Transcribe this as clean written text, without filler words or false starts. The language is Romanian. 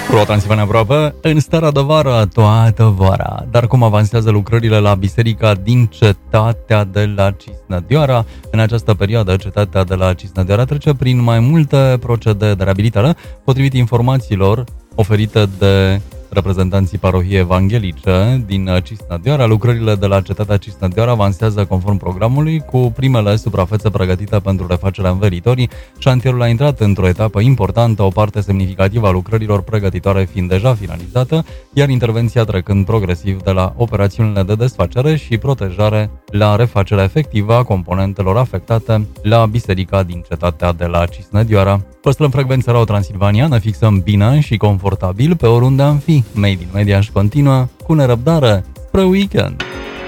Pro-Transilvania aproape, în starea de vară, toată vara. Dar cum avansează lucrările la biserica din cetatea de la Cisnădioara? În această perioadă, cetatea de la Cisnădioara trece prin mai multe procedee de reabilitare, potrivit informațiilor oferite de reprezentanții parohiei evanghelice din Cisnădioara. Lucrările de la cetatea Cisnădioara avansează conform programului, cu primele suprafețe pregătite pentru refacerea învelitorii. Șantierul a intrat într-o etapă importantă, o parte semnificativă a lucrărilor pregătitoare fiind deja finalizată, iar intervenția trecând progresiv de la operațiunile de desfacere și protejare la refacerea efectivă a componentelor afectate la biserica din cetatea de la Cisnădioara. Păstrăm frecvența Radio Transilvania, ne fixăm bine și confortabil pe oriunde am fi. Made in Media își continuă cu nerăbdare spre weekend.